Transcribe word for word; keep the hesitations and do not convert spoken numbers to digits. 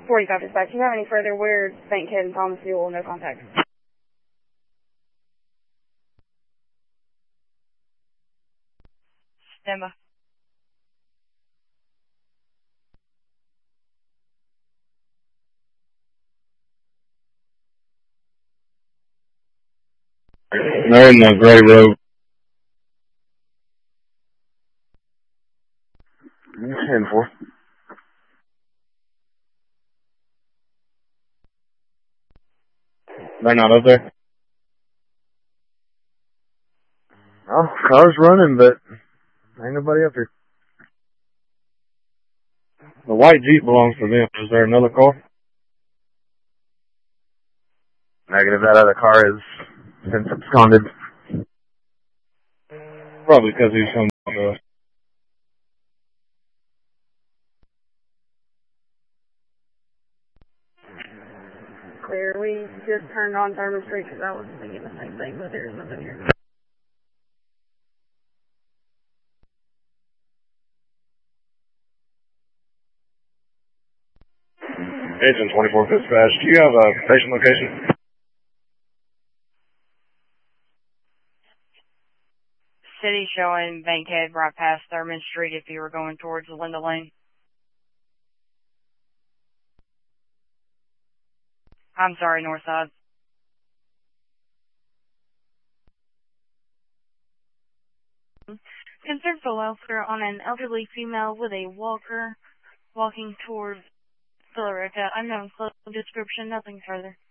forty-five dispatch. Do you have any further? We're Bankhead and Thomas Fuel, no contact. Stand by. They're in the gray road. ten four. They're not up there? Oh, car's running, but ain't nobody up here. The white Jeep belongs to them. Is there another car? Negative. That other car is since absconded. Probably because he's from uh, Clear. We just turned on Thurman Street because I was thinking the same thing, but there's nothing here. Agent twenty-four dispatch. Do you have a patient location? City showing Bankhead right past Thurman Street if you were going towards Linda Lane. I'm sorry, north side. Concern for welfare on an elderly female with a walker walking towards Billerica. Unknown close description, nothing further.